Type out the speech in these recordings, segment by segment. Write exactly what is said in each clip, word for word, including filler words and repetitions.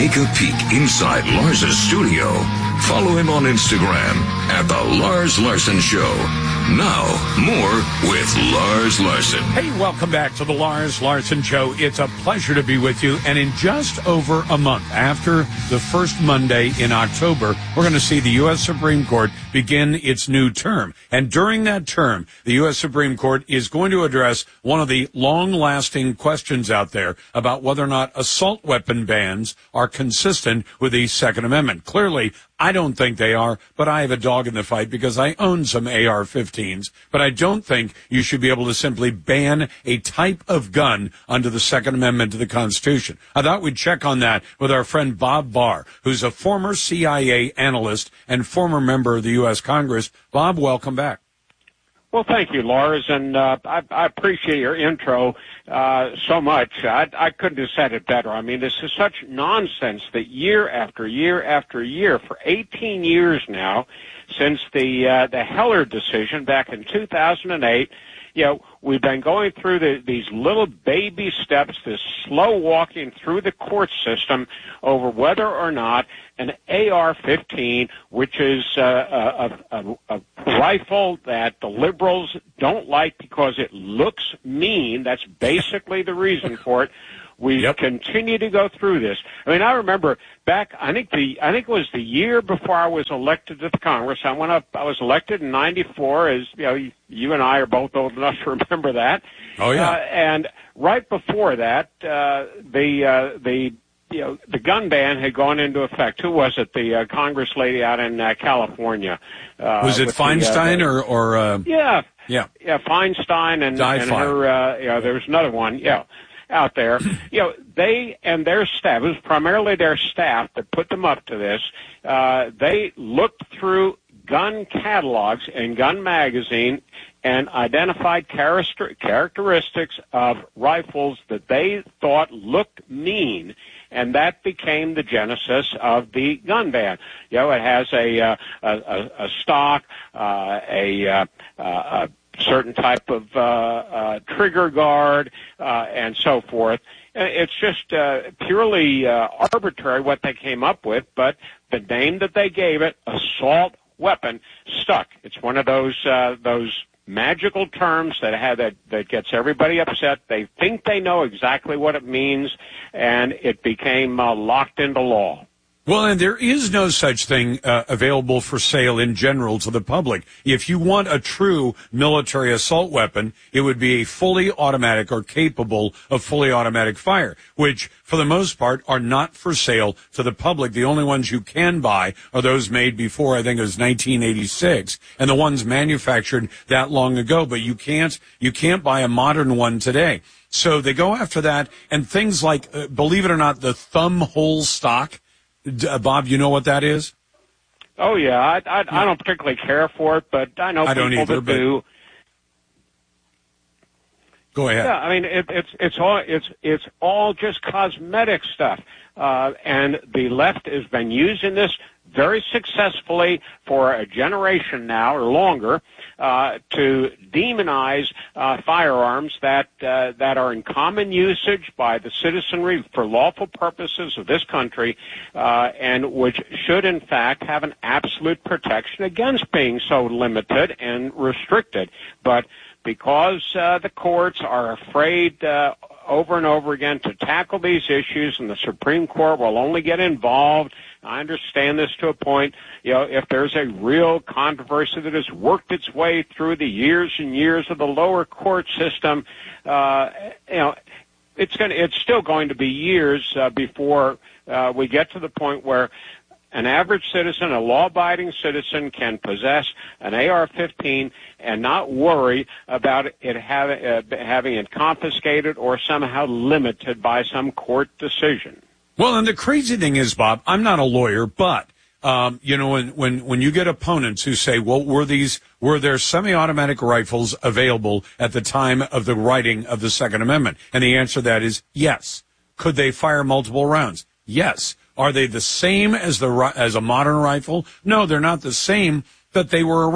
Take a peek inside Lars's studio. Follow him on Instagram at The Lars Larson Show. Now, more with Lars Larson. Hey, welcome back to The Lars Larson Show. It's a pleasure to be with you. And in just over a month, after the first Monday in October, we're going to see the U S Supreme Court begin its new term. And during that term, the U S Supreme Court is going to address one of the long-lasting questions out there about whether or not assault weapon bans are consistent with the Second Amendment. Clearly, I don't think they are, but I have a dog in the fight because I own some A R fifteens. But I don't think you should be able to simply ban a type of gun under the Second Amendment to the Constitution. I thought we'd check on that with our friend Bob Barr, who's a former C I A analyst and former member of the U S Congress. Bob, welcome back. Well, thank you, Lars, and uh, I, I appreciate your intro uh, so much. I, I couldn't have said it better. I mean, this is such nonsense that year after year after year, for eighteen years now, since the uh, the Heller decision back in two thousand eight, you know, we've been going through the, these little baby steps, this slow walking through the court system over whether or not an A R fifteen, which is uh, a, a, a rifle that the liberals don't like because it looks mean. That's basically the reason for it. We yep. continue to go through this. I mean, I remember back, I think the, I think it was the year before I was elected to the Congress. I went up, I was elected in ninety-four, as, you know, you and I are both old enough to remember that. Oh, yeah. Uh, and right before that, uh, the, uh, the, you know, the gun ban had gone into effect. Who was it? The uh, Congress lady out in uh, California. Uh, was it Feinstein the, uh, or, or, uh, yeah. Yeah. Yeah, Feinstein and, and her, uh, you know, there was another one. Yeah. Out there, you know, they and their staff, it was primarily their staff that put them up to this, uh, they looked through gun catalogs and gun magazine and identified characteristics of rifles that they thought looked mean, and that became the genesis of the gun ban. You know, it has a, uh, a, a stock, uh, a, uh, a certain type of uh, uh, trigger guard, uh, and so forth. It's just uh, purely uh, arbitrary what they came up with, but the name that they gave it, assault weapon, stuck. It's one of those uh, those magical terms that have that that gets everybody upset. They think they know exactly what it means, and it became uh, locked into law. Well, and there is no such thing uh, available for sale in general to the public. If you want a true military assault weapon, it would be a fully automatic or capable of fully automatic fire, which for the most part are not for sale to the public. The only ones you can buy are those made before, I think it was nineteen eighty-six, and the ones manufactured that long ago. But you can't, you can't buy a modern one today. So they go after that, and things like, uh, believe it or not, the thumb hole stock. Uh, Bob, you know what that is? Oh yeah, I, I I don't particularly care for it, but I know I people don't either, that do. Go ahead. Yeah, I mean it, it's it's all it's it's all just cosmetic stuff, uh, and the left has been using this very successfully for a generation now or longer uh, to demonize uh, firearms that uh, that are in common usage by the citizenry for lawful purposes of this country, uh, and which should in fact have an absolute protection against being so limited and restricted. But because uh, the courts are afraid uh, over and over again to tackle these issues, and the Supreme Court will only get involved. I understand this to a point. You know, if there's a real controversy that has worked its way through the years and years of the lower court system, uh, you know, it's going it's still going to be years uh, before uh, we get to the point where an average citizen, a law-abiding citizen, can possess an A R fifteen and not worry about it having, uh, having it confiscated or somehow limited by some court decision. Well, and the crazy thing is, Bob, I'm not a lawyer, but um, you know, when when when you get opponents who say, "Well, were these were there semi-automatic rifles available at the time of the writing of the Second Amendment?" And the answer to that is yes. Could they fire multiple rounds? Yes. Are they the same as the as a modern rifle? No, they're not the same, but they were around.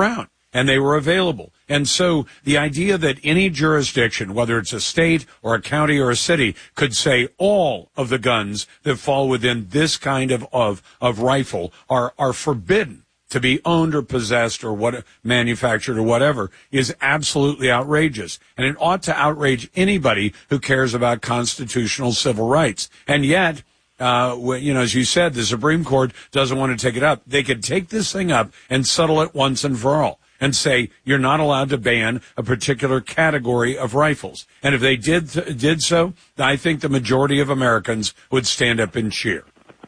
and they were available. And so the idea that any jurisdiction, whether it's a state or a county or a city, could say all of the guns that fall within this kind of, of, of rifle are, are forbidden to be owned or possessed or what manufactured or whatever is absolutely outrageous. And it ought to outrage anybody who cares about constitutional civil rights. And yet, uh, you know, as you said, the Supreme Court doesn't want to take it up. They could take this thing up and settle it once and for all and say you're not allowed to ban a particular category of rifles. And if they did, did so, I think the majority of Americans would stand up and cheer.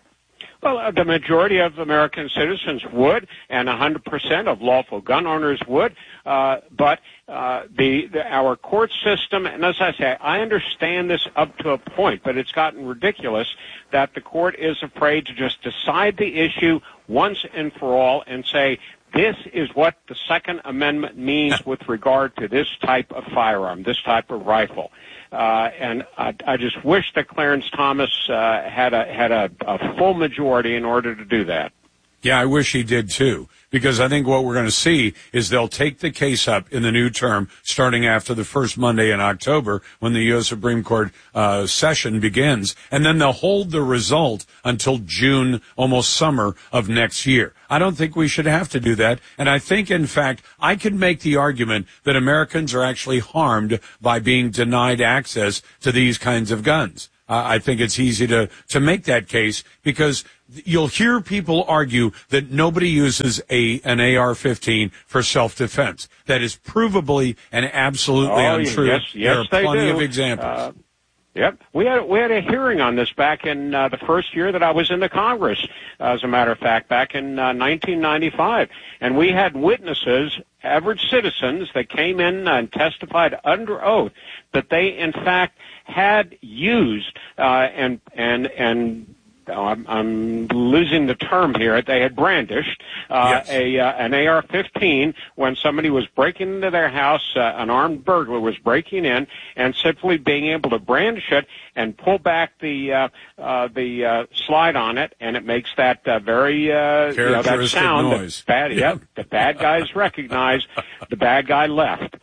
Well, uh, the majority of American citizens would, and one hundred percent of lawful gun owners would. Uh, but uh, the, the our court system, and as I say, I understand this up to a point, but it's gotten ridiculous that the court is afraid to just decide the issue once and for all and say, this is what the Second Amendment means with regard to this type of firearm, this type of rifle. Uh, and I, I just wish that Clarence Thomas uh, had a had a, a full majority in order to do that. Yeah, I wish he did too, because I think what we're going to see is they'll take the case up in the new term starting after the first Monday in October when the U S Supreme Court uh, session begins, and then they'll hold the result until June, almost summer of next year. I don't think we should have to do that, and I think, in fact, I could make the argument that Americans are actually harmed by being denied access to these kinds of guns. Uh, I think it's easy to, to make that case because you'll hear people argue that nobody uses a an A R fifteen for self-defense. That is provably and absolutely oh, untrue. Yes, yes, there are plenty do. of examples. Uh, Yep, we had we had a hearing on this back in uh, the first year that I was in the Congress. Uh, as a matter of fact, back in uh, nineteen ninety-five, and we had witnesses, average citizens, that came in and testified under oath that they, in fact, had used uh, and and and. Oh, I'm, I'm losing the term here. They had brandished uh, yes. a uh, an A R fifteen when somebody was breaking into their house. Uh, an armed burglar was breaking in, and simply being able to brandish it and pull back the uh, uh, the uh, slide on it, and it makes that uh, very uh, you know, that sound. Noise. That bad, yeah. Yep, the bad guys recognize the bad guy left.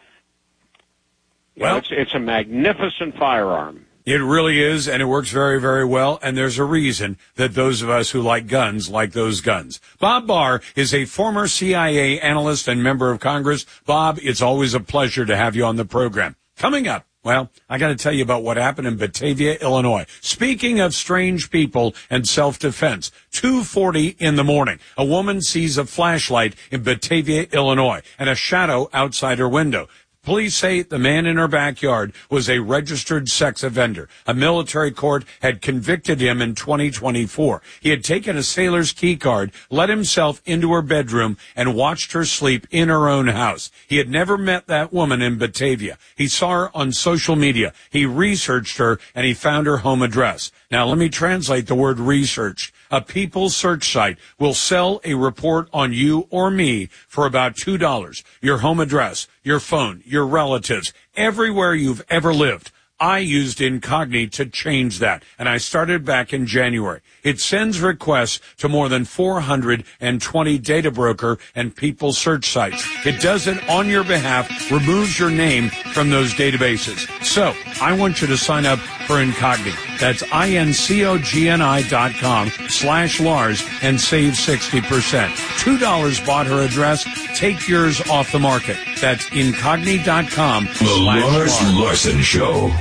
You well, know, it's it's a magnificent firearm. It really is, and it works very, very well, and there's a reason that those of us who like guns like those guns. Bob Barr is a former C I A analyst and member of Congress. Bob, it's always a pleasure to have you on the program. Coming up, well, I got to tell you about what happened in Batavia, Illinois. Speaking of strange people and self-defense, two forty in the morning, a woman sees a flashlight in Batavia, Illinois, and a shadow outside her window. Police say the man in her backyard was a registered sex offender. A military court had convicted him in twenty twenty-four. He had taken a sailor's key card, let himself into her bedroom, and watched her sleep in her own house. He had never met that woman in Batavia. He saw her on social media. He researched her, and he found her home address. Now, let me translate the word research. A People search site will sell a report on you or me for about two dollars. Your home address, your phone, your relatives, everywhere you've ever lived. I used Incogni to change that, and I started back in January. It sends requests to more than four hundred twenty data broker and People search sites. It does it on your behalf, removes your name from those databases. So, I want you to sign up for Incogni. That's I-N-C-O-G-N-I dot com slash Lars and save sixty percent. two dollars bought her address. Take yours off the market. That's Incogni dot com The Lars Lars. Larson Show.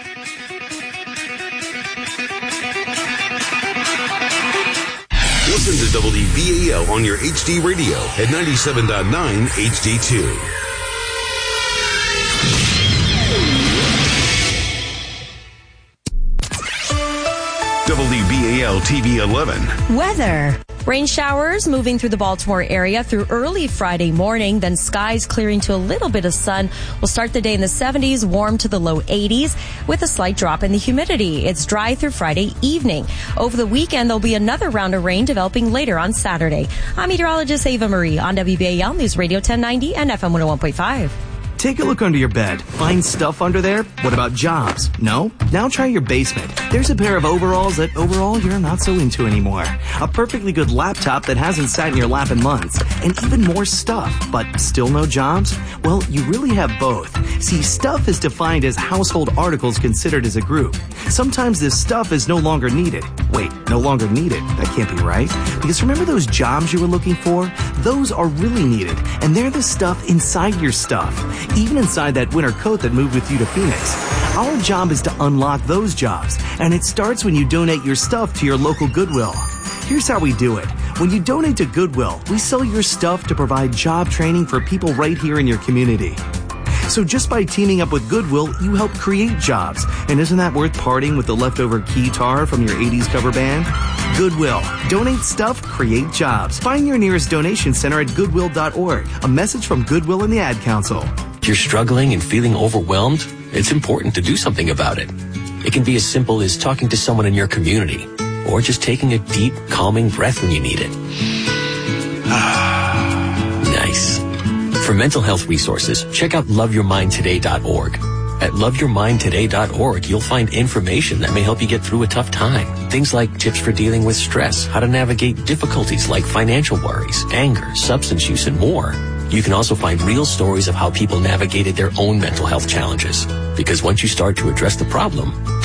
Listen to W B A L on your H D radio at ninety-seven point nine H D two. W B A L T V eleven. Weather. Rain showers moving through the Baltimore area through early Friday morning, then skies clearing to a little bit of sun. We'll start the day in the seventies, warm to the low eighties, with a slight drop in the humidity. It's dry through Friday evening. Over the weekend, there'll be another round of rain developing later on Saturday. I'm meteorologist Ava Marie on W B A L News Radio ten ninety and F M one oh one point five. Take a look under your bed. Find stuff under there? What about jobs? No? Now try your basement. There's a pair of overalls that overall you're not so into anymore. A perfectly good laptop that hasn't sat in your lap in months. And even more stuff, but still no jobs? Well, you really have both. See, stuff is defined as household articles considered as a group. Sometimes this stuff is no longer needed. Wait, no longer needed? That can't be right. Because remember those jobs you were looking for? Those are really needed, and they're the stuff inside your stuff. Even inside that winter coat that moved with you to Phoenix. Our job is to unlock those jobs, and it starts when you donate your stuff to your local Goodwill. Here's how we do it. When you donate to Goodwill, we sell your stuff to provide job training for people right here in your community. So just by teaming up with Goodwill, you help create jobs. And isn't that worth parting with the leftover keytar from your eighties cover band? Goodwill. Donate stuff, create jobs. Find your nearest donation center at goodwill dot org. A message from Goodwill and the Ad Council. If you're struggling and feeling overwhelmed, it's important to do something about it. It can be as simple as talking to someone in your community, or just taking a deep, calming breath when you need it. Nice. For mental health resources, check out love your mind today dot org. At love your mind today dot org, you'll find information that may help you get through a tough time. Things like tips for dealing with stress, how to navigate difficulties like financial worries, anger, substance use, and more. You can also find real stories of how people navigated their own mental health challenges. Because once you start to address the problem,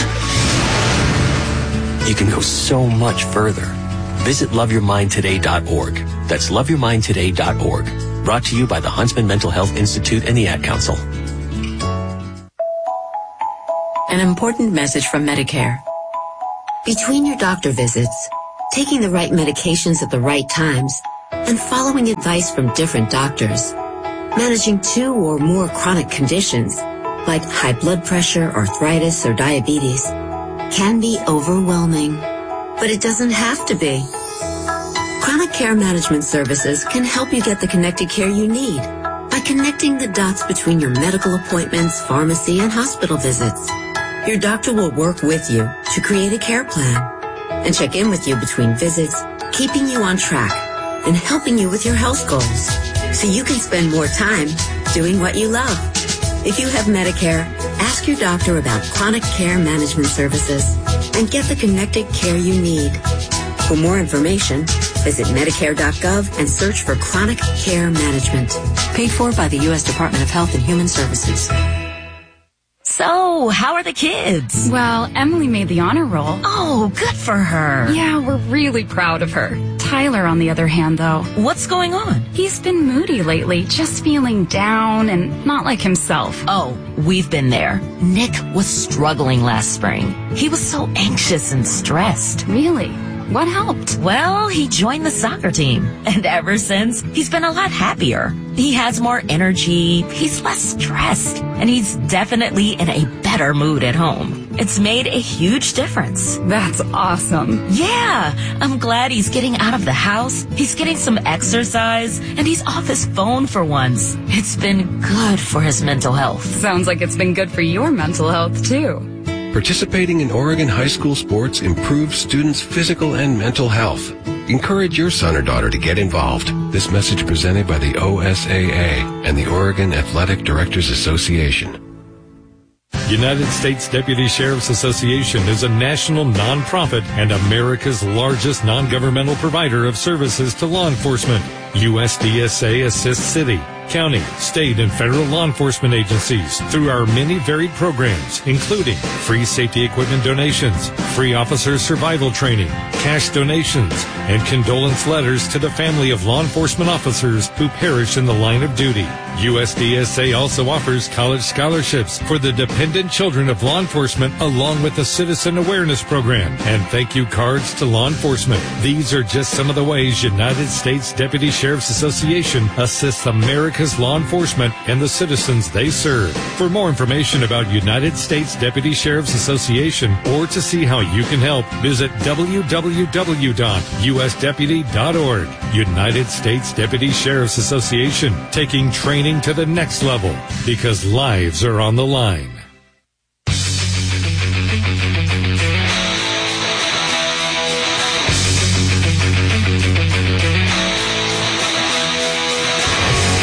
you can go so much further. Visit love your mind today dot org. That's love your mind today dot org. Brought to you by the Huntsman Mental Health Institute and the Ad Council. An important message from Medicare. Between your doctor visits, taking the right medications at the right times, and following advice from different doctors, managing two or more chronic conditions like high blood pressure, arthritis, or diabetes can be overwhelming. But it doesn't have to be. Chronic Care Management Services can help you get the connected care you need by connecting the dots between your medical appointments, pharmacy, and hospital visits. Your doctor will work with you to create a care plan and check in with you between visits, keeping you on track and helping you with your health goals so you can spend more time doing what you love. If you have Medicare, ask your doctor about Chronic Care Management Services and get the connected care you need. For more information, visit medicare dot gov and search for Chronic Care Management. Paid for by the U S Department of Health and Human Services. So, how are the kids? Well, Emily made the honor roll. Oh, good for her. Yeah, we're really proud of her. Tyler, on the other hand, though. What's going on? He's been moody lately, just feeling down and not like himself. Oh, we've been there. Nick was struggling last spring. He was so anxious and stressed. Really? What helped? Well, he joined the soccer team. And ever since, he's been a lot happier. He has more energy, he's less stressed, and he's definitely in a better mood at home. It's made a huge difference. That's awesome. Yeah, I'm glad he's getting out of the house, he's getting some exercise, and he's off his phone for once. It's been good for his mental health. Sounds like it's been good for your mental health, too. Participating in Oregon high school sports improves students' physical and mental health. Encourage your son or daughter to get involved. This message presented by the O S A A and the Oregon Athletic Directors Association. United States Deputy Sheriff's Association is a national nonprofit and America's largest non-governmental provider of services to law enforcement. U S D S A assists city, county, state, and federal law enforcement agencies through our many varied programs, including free safety equipment donations, free officer survival training, cash donations, and condolence letters to the family of law enforcement officers who perish in the line of duty. U S D S A also offers college scholarships for the dependent children of law enforcement, along with a citizen awareness program and thank you cards to law enforcement. These are just some of the ways United States Deputy Sheriff's Association assists America's law enforcement and the citizens they serve. For more information about United States Deputy Sheriff's Association or to see how you can help, visit w w w dot u s deputy dot org. United States Deputy Sheriff's Association, taking training to the next level because lives are on the line. This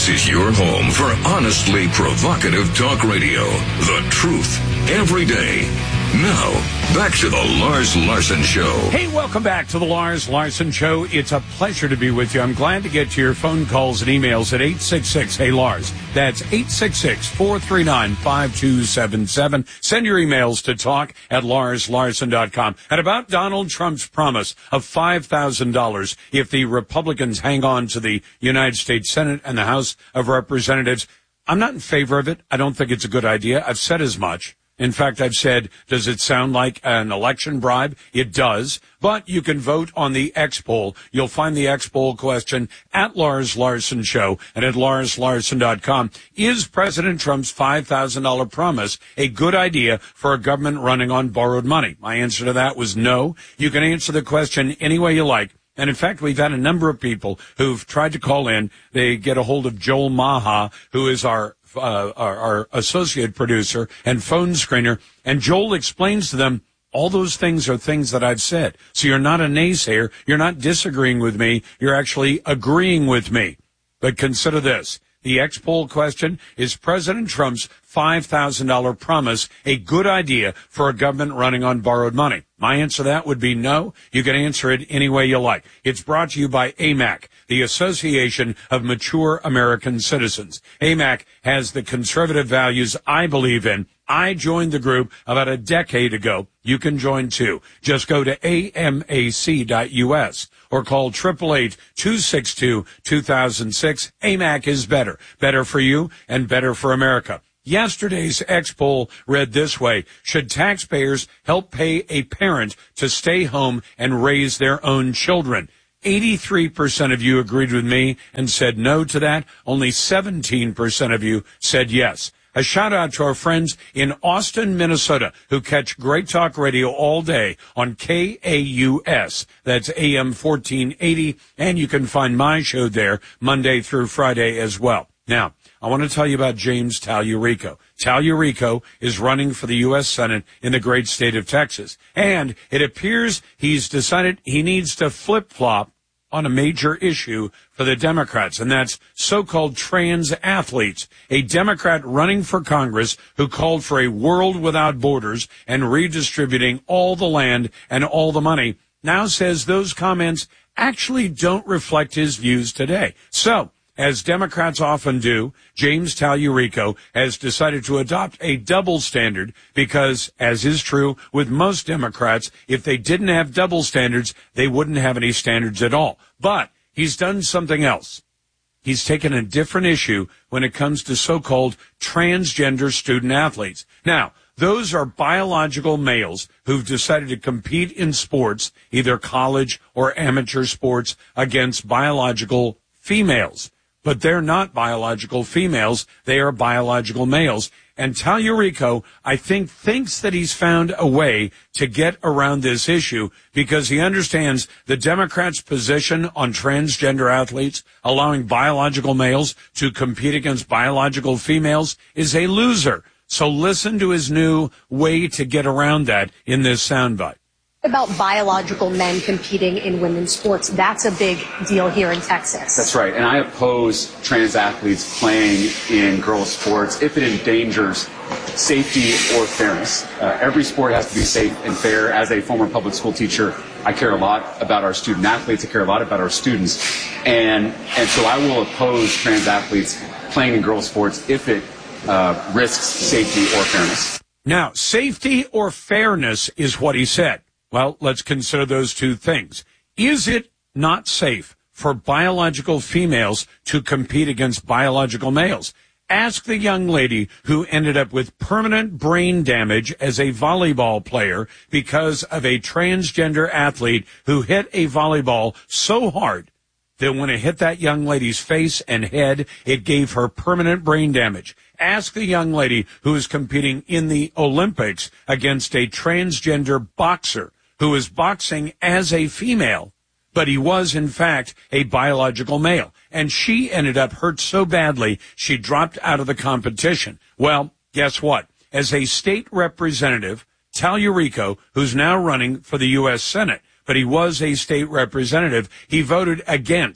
This is your home for honestly provocative talk radio. The truth every day. Now, back to the Lars Larson Show. Hey, welcome back to the Lars Larson Show. It's a pleasure to be with you. I'm glad to get to your phone calls and emails at eight six six, hey Lars. That's eight six six, four three nine, five two seven seven. Send your emails to talk at lars larson dot com. And about Donald Trump's promise of five thousand dollars if the Republicans hang on to the United States Senate and the House of Representatives. I'm not in favor of it. I don't think it's a good idea. I've said as much. In fact, I've said, does it sound like an election bribe? It does. But you can vote on the X poll. You'll find the X poll question at Lars Larson Show and at lars larson dot com. Is President Trump's five thousand dollars promise a good idea for a government running on borrowed money? My answer to that was no. You can answer the question any way you like. And in fact, we've had a number of people who've tried to call in. They get a hold of Joel Maha, who is our Uh, our, our associate producer and phone screener, and Joel explains to them all those things are things that I've said. So you're not a naysayer. You're not disagreeing with me. You're actually agreeing with me. But consider this. The X poll question, is President Trump's five thousand dollars promise a good idea for a government running on borrowed money? My answer to that would be no. You can answer it any way you like. It's brought to you by A M A C, the Association of Mature American Citizens. A M A C has the conservative values I believe in. I joined the group about a decade ago. You can join too. Just go to A M A C dot U S or call eight eight eight, two six two, two thousand six. A M A C is better. Better for you and better for America. Yesterday's X poll read this way. Should taxpayers help pay a parent to stay home and raise their own children? eighty-three percent of you agreed with me and said no to that. Only seventeen percent of you said yes. A shout out to our friends in Austin, Minnesota, who catch Great Talk Radio all day on K A U S. That's A M fourteen eighty. And you can find my show there Monday through Friday as well. Now, I want to tell you about James Tallurico. Tallurico is running for the U S Senate in the great state of Texas. And it appears he's decided he needs to flip-flop on a major issue for the Democrats, and that's so-called trans athletes. A Democrat running for Congress who called for a world without borders and redistributing all the land and all the money now says those comments actually don't reflect his views today. So, as Democrats often do, James Tallurico has decided to adopt a double standard because, as is true with most Democrats, if they didn't have double standards, they wouldn't have any standards at all. But he's done something else. He's taken a different issue when it comes to so-called transgender student athletes. Now, those are biological males who've decided to compete in sports, either college or amateur sports, against biological females. But they're not biological females. They are biological males. And Tallurico, I think, thinks that he's found a way to get around this issue because he understands the Democrats' position on transgender athletes, allowing biological males to compete against biological females, is a loser. So listen to his new way to get around that in this soundbite. About biological men competing in women's sports. That's a big deal here in Texas. That's right. And I oppose trans athletes playing in girls' sports if it endangers safety or fairness. Uh, every sport has to be safe and fair. As a former public school teacher, I care a lot about our student athletes. I care a lot about our students. And, and so I will oppose trans athletes playing in girls' sports if it uh, risks safety or fairness. Now, safety or fairness is what he said. Well, let's consider those two things. Is it not safe for biological females to compete against biological males? Ask the young lady who ended up with permanent brain damage as a volleyball player because of a transgender athlete who hit a volleyball so hard that when it hit that young lady's face and head, it gave her permanent brain damage. Ask the young lady who is competing in the Olympics against a transgender boxer who is boxing as a female, but he was, in fact, a biological male. And she ended up hurt so badly, she dropped out of the competition. Well, guess what? As a state representative, Tallurico, who's now running for the U S Senate, but he was a state representative, he voted against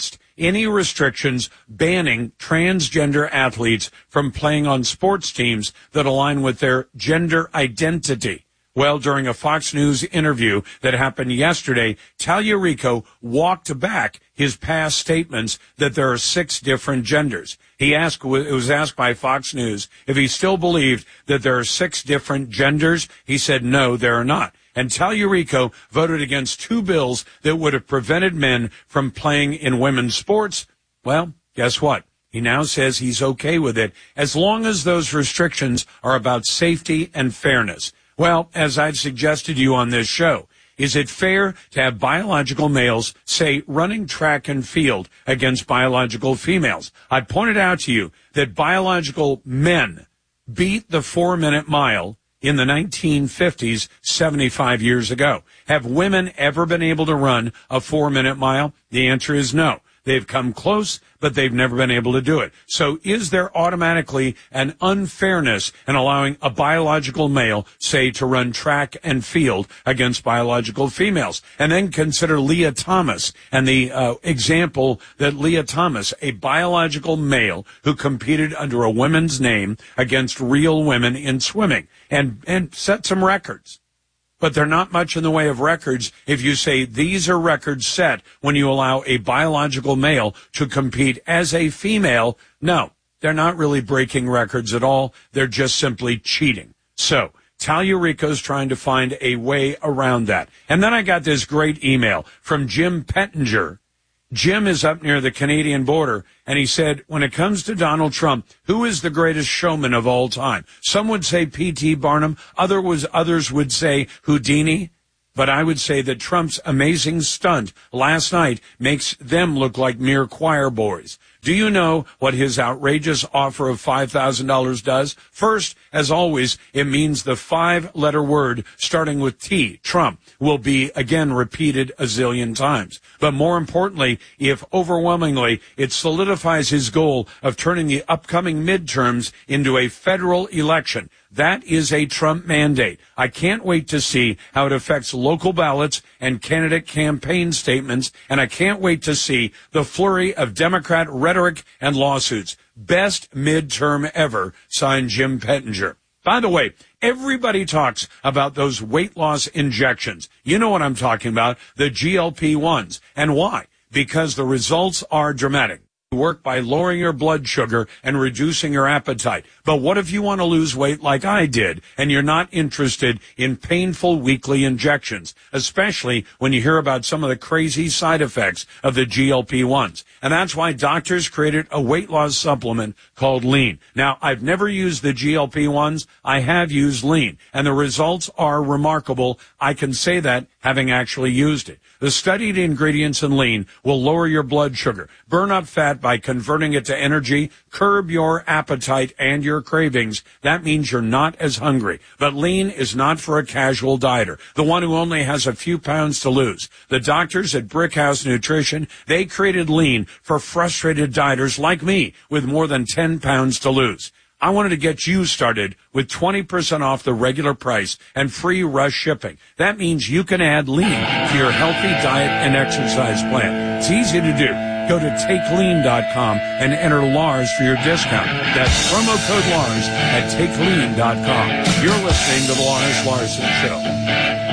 any restrictions banning transgender athletes from playing on sports teams that align with their gender identity. Well, during a Fox News interview that happened yesterday, Tallarico walked back his past statements that there are six different genders. He asked, it was asked by Fox News if he still believed that there are six different genders. He said, no, there are not. And Tallarico voted against two bills that would have prevented men from playing in women's sports. Well, guess what? He now says he's okay with it as long as those restrictions are about safety and fairness. Well, as I've suggested to you on this show, is it fair to have biological males, say, running track and field against biological females? I pointed out to you that biological men beat the four-minute mile in the nineteen fifties, seventy-five years ago. Have women ever been able to run a four-minute mile? The answer is no. They've come close, but they've never been able to do it. So is there automatically an unfairness in allowing a biological male, say, to run track and field against biological females? And then consider Leah Thomas and the uh, example that Leah Thomas, a biological male who competed under a woman's name against real women in swimming and, and set some records. But they're not much in the way of records if you say these are records set when you allow a biological male to compete as a female. No, they're not really breaking records at all. They're just simply cheating. So Tallarico's trying to find a way around that. And then I got this great email from Jim Pettinger. Jim is up near the Canadian border, and he said, when it comes to Donald Trump, who is the greatest showman of all time? Some would say P T Barnum. Other was, others would say Houdini. But I would say that Trump's amazing stunt last night makes them look like mere choir boys. Do you know what his outrageous offer of five thousand dollars does? First, as always, it means the five-letter word starting with T, Trump, will be again repeated a zillion times. But more importantly, if overwhelmingly, it solidifies his goal of turning the upcoming midterms into a federal election. That is a Trump mandate. I can't wait to see how it affects local ballots and candidate campaign statements, and I can't wait to see the flurry of Democrat rhetoric and lawsuits. Best midterm ever, signed Jim Pettinger. By the way, everybody talks about those weight loss injections. You know what I'm talking about, the G L P ones. And why? Because the results are dramatic. Work by lowering your blood sugar and reducing your appetite. But what if you want to lose weight like I did and you're not interested in painful weekly injections, especially when you hear about some of the crazy side effects of the G L P ones? And that's why doctors created a weight loss supplement called Lean. Now, I've never used the G L P ones. I have used Lean, and the results are remarkable. I can say that having actually used it. The studied ingredients in Lean will lower your blood sugar, burn up fat by converting it to energy, curb your appetite and your cravings. That means you're not as hungry. But Lean is not for a casual dieter, the one who only has a few pounds to lose. The doctors at Brickhouse Nutrition, they created Lean for frustrated dieters like me with more than ten pounds to lose. I wanted to get you started with twenty percent off the regular price and free rush shipping. That means you can add Lean to your healthy diet and exercise plan. It's easy to do. Go to take lean dot com and enter Lars for your discount. That's promo code Lars at take lean dot com. You're listening to the Lars Larson Show.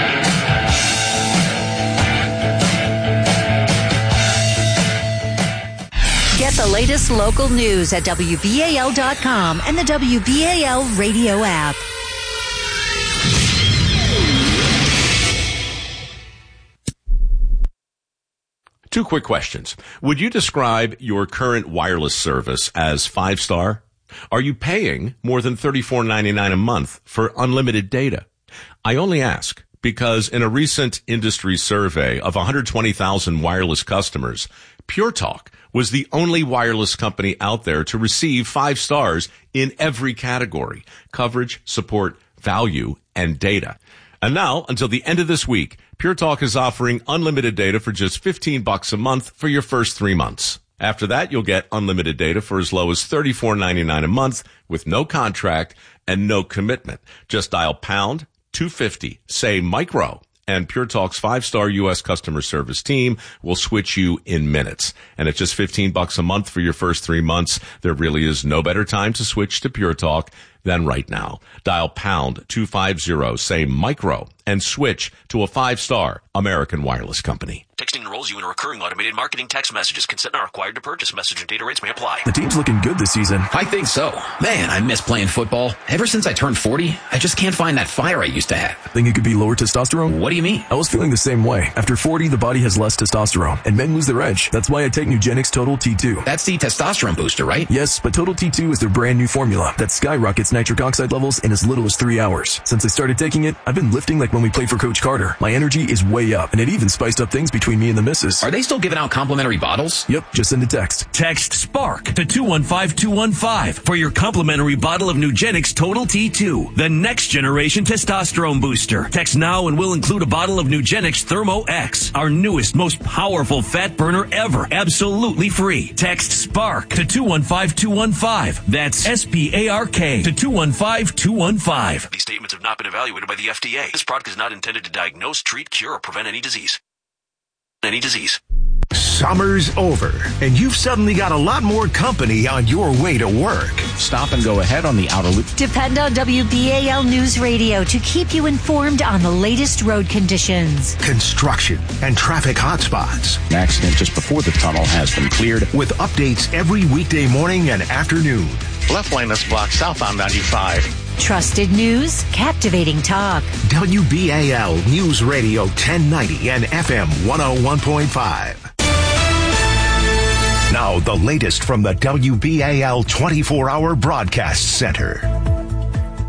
Get the latest local news at W B A L dot com and the W B A L radio app. Two quick questions. Would you describe your current wireless service as five-star? Are you paying more than thirty-four ninety-nine a month for unlimited data? I only ask because in a recent industry survey of one hundred twenty thousand wireless customers, Pure Talk was the only wireless company out there to receive five stars in every category: coverage, support, value, and data. And now, until the end of this week, Pure Talk is offering unlimited data for just fifteen bucks a month for your first three months. After that, you'll get unlimited data for as low as thirty-four ninety-nine a month with no contract and no commitment. Just dial pound two fifty, say micro, And Pure Talk's five-star U S customer service team will switch you in minutes. And at just fifteen bucks a month for your first three months, there really is no better time to switch to Pure Talk than right now. Dial pound two fifty, say micro, and switch to a five-star American Wireless company. Texting enrolls you in a recurring automated marketing text messages. Consent not required to purchase. Message and data rates may apply. The team's looking good this season. I think so. Man, I miss playing football. Ever since I turned forty, I just can't find that fire I used to have. Think it could be lower testosterone? What do you mean? I was feeling the same way. After forty, the body has less testosterone, and men lose their edge. That's why I take Nugenix Total T two. That's the testosterone booster, right? Yes, but Total T two is their brand new formula that skyrockets nitric oxide levels in as little as three hours. Since I started taking it, I've been lifting like when we played for Coach Carter. My energy is way up, and it even spiced up things between me and the missus. Are they still giving out complimentary bottles? Yep, just send a text. Text SPARK to two one five two one five for your complimentary bottle of Nugenix Total T two, the next generation testosterone booster. Text now and we'll include a bottle of Nugenix Thermo X, our newest, most powerful fat burner ever, absolutely free. Text SPARK to two one five two one five. That's S P A R K to two one five two one five. These statements have not been evaluated by the F D A. This product is not intended to diagnose, treat, cure, or prevent any disease. Any disease. Summer's over, and you've suddenly got a lot more company on your way to work. Stop and go ahead on the outer loop. Depend on W B A L News Radio to keep you informed on the latest road conditions, construction, and traffic hotspots. An accident just before the tunnel has been cleared. With updates every weekday morning and afternoon. Left lane is blocked southbound ninety-five. Trusted news, captivating talk. W B A L News Radio ten ninety and F M one oh one point five. Now, the latest from the W B A L twenty-four hour Broadcast Center.